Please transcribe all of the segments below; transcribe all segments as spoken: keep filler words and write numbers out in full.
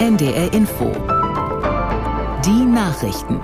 N D R Info. Die Nachrichten.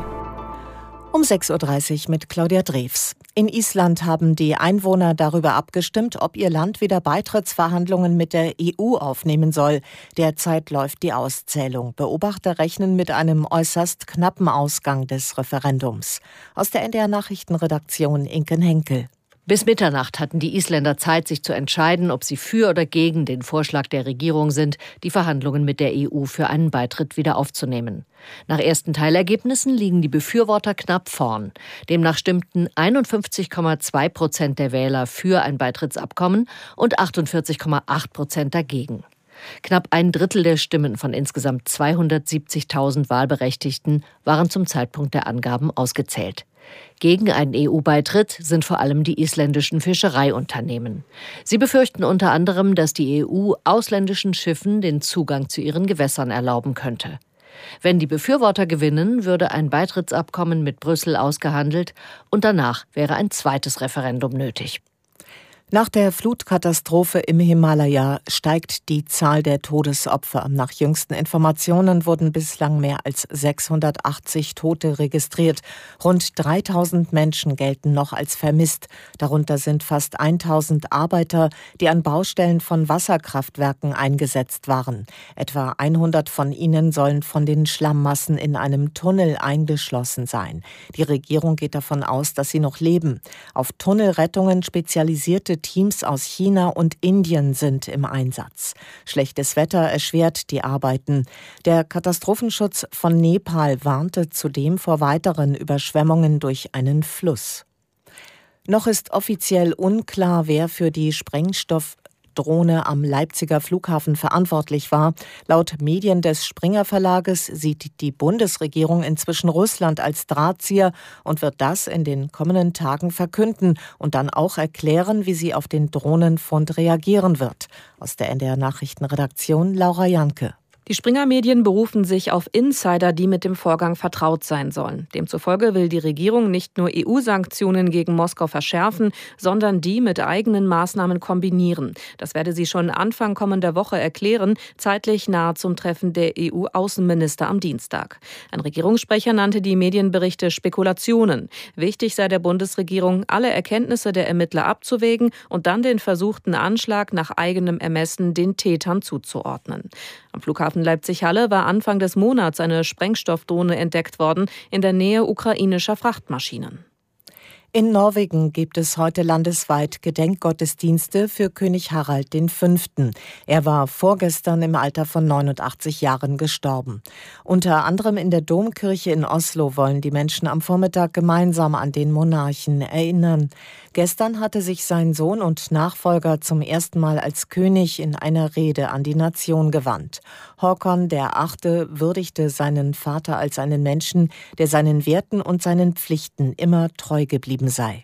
Um sechs Uhr dreißig mit Claudia Drews. In Island haben die Einwohner darüber abgestimmt, ob ihr Land wieder Beitrittsverhandlungen mit der E U aufnehmen soll. Derzeit läuft die Auszählung. Beobachter rechnen mit einem äußerst knappen Ausgang des Referendums. Aus der N D R-Nachrichtenredaktion Inken Henkel. Bis Mitternacht hatten die Isländer Zeit, sich zu entscheiden, ob sie für oder gegen den Vorschlag der Regierung sind, die Verhandlungen mit der E U für einen Beitritt wieder aufzunehmen. Nach ersten Teilergebnissen liegen die Befürworter knapp vorn. Demnach stimmten einundfünfzig Komma zwei Prozent der Wähler für ein Beitrittsabkommen und achtundvierzig Komma acht Prozent dagegen. Knapp ein Drittel der Stimmen von insgesamt zweihundertsiebzigtausend Wahlberechtigten waren zum Zeitpunkt der Angaben ausgezählt. Gegen einen E U-Beitritt sind vor allem die isländischen Fischereiunternehmen. Sie befürchten unter anderem, dass die E U ausländischen Schiffen den Zugang zu ihren Gewässern erlauben könnte. Wenn die Befürworter gewinnen, würde ein Beitrittsabkommen mit Brüssel ausgehandelt und danach wäre ein zweites Referendum nötig. Nach der Flutkatastrophe im Himalaya steigt die Zahl der Todesopfer. Nach jüngsten Informationen wurden bislang mehr als sechshundertachtzig Tote registriert. Rund dreitausend Menschen gelten noch als vermisst. Darunter sind fast tausend Arbeiter, die an Baustellen von Wasserkraftwerken eingesetzt waren. Etwa hundert von ihnen sollen von den Schlammmassen in einem Tunnel eingeschlossen sein. Die Regierung geht davon aus, dass sie noch leben. Auf Tunnelrettungen spezialisierte Teams aus China und Indien sind im Einsatz. Schlechtes Wetter erschwert die Arbeiten. Der Katastrophenschutz von Nepal warnte zudem vor weiteren Überschwemmungen durch einen Fluss. Noch ist offiziell unklar, wer für die Sprengstoffdrohne am Leipziger Flughafen verantwortlich war. Laut Medien des Springer Verlages sieht die Bundesregierung inzwischen Russland als Drahtzieher und wird das in den kommenden Tagen verkünden und dann auch erklären, wie sie auf den Drohnenfund reagieren wird. Aus der N D R-Nachrichtenredaktion Laura Janke. Die Springer-Medien berufen sich auf Insider, die mit dem Vorgang vertraut sein sollen. Demzufolge will die Regierung nicht nur E U-Sanktionen gegen Moskau verschärfen, sondern die mit eigenen Maßnahmen kombinieren. Das werde sie schon Anfang kommender Woche erklären, zeitlich nahe zum Treffen der E U-Außenminister am Dienstag. Ein Regierungssprecher nannte die Medienberichte Spekulationen. Wichtig sei der Bundesregierung, alle Erkenntnisse der Ermittler abzuwägen und dann den versuchten Anschlag nach eigenem Ermessen den Tätern zuzuordnen. Am Flughafen Leipzig-Halle war Anfang des Monats eine Sprengstoffdrohne entdeckt worden in der Nähe ukrainischer Frachtmaschinen. In Norwegen gibt es heute landesweit Gedenkgottesdienste für König Harald der Fünfte. Er war vorgestern im Alter von neunundachtzig Jahren gestorben. Unter anderem in der Domkirche in Oslo wollen die Menschen am Vormittag gemeinsam an den Monarchen erinnern. Gestern hatte sich sein Sohn und Nachfolger zum ersten Mal als König in einer Rede an die Nation gewandt. Håkon der Achte würdigte seinen Vater als einen Menschen, der seinen Werten und seinen Pflichten immer treu geblieben sei.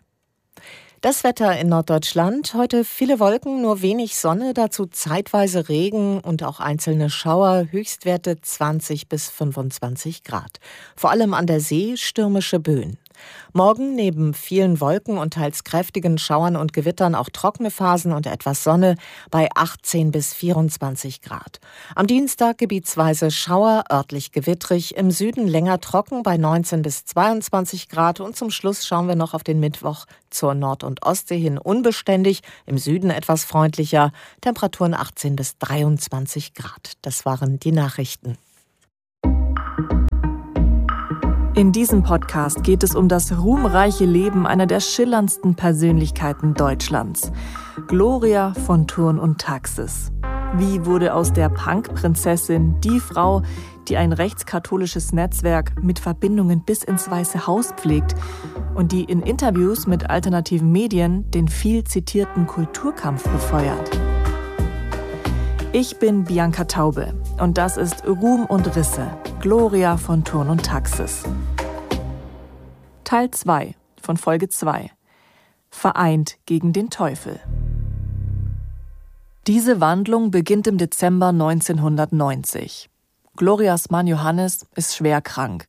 Das Wetter in Norddeutschland. Heute viele Wolken, nur wenig Sonne, dazu zeitweise Regen und auch einzelne Schauer, Höchstwerte zwanzig bis fünfundzwanzig Grad. Vor allem an der See stürmische Böen. Morgen neben vielen Wolken und teils kräftigen Schauern und Gewittern auch trockene Phasen und etwas Sonne bei achtzehn bis vierundzwanzig Grad. Am Dienstag gebietsweise Schauer, örtlich gewittrig, im Süden länger trocken bei neunzehn bis zweiundzwanzig Grad und zum Schluss schauen wir noch auf den Mittwoch zur Nord- und Ostsee hin unbeständig, im Süden etwas freundlicher, Temperaturen achtzehn bis dreiundzwanzig Grad. Das waren die Nachrichten. In diesem Podcast geht es um das ruhmreiche Leben einer der schillerndsten Persönlichkeiten Deutschlands, Gloria von Thurn und Taxis. Wie wurde aus der Punk-Prinzessin die Frau, die ein rechtskatholisches Netzwerk mit Verbindungen bis ins Weiße Haus pflegt und die in Interviews mit alternativen Medien den viel zitierten Kulturkampf befeuert? Ich bin Bianca Taube und das ist Ruhm und Risse, Gloria von Thurn und Taxis. Teil zwei von Folge zwei. Vereint gegen den Teufel. Diese Wandlung beginnt im Dezember neunzehnhundertneunzig. Glorias Mann Johannes ist schwer krank.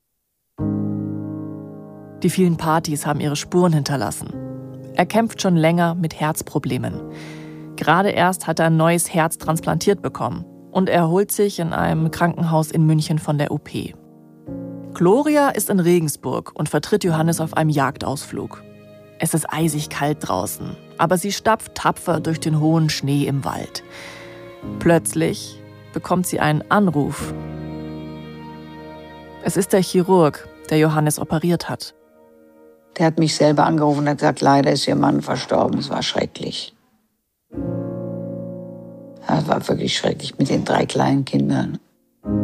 Die vielen Partys haben ihre Spuren hinterlassen. Er kämpft schon länger mit Herzproblemen. Gerade erst hat er ein neues Herz transplantiert bekommen. und erholt sich in einem Krankenhaus in München von der O P. Gloria ist in Regensburg und vertritt Johannes auf einem Jagdausflug. Es ist eisig kalt draußen, aber sie stapft tapfer durch den hohen Schnee im Wald. Plötzlich bekommt sie einen Anruf. Es ist der Chirurg, der Johannes operiert hat. Der hat mich selber angerufen und hat gesagt, leider ist ihr Mann verstorben. Es war schrecklich. Ja, es war wirklich schrecklich mit den drei kleinen Kindern.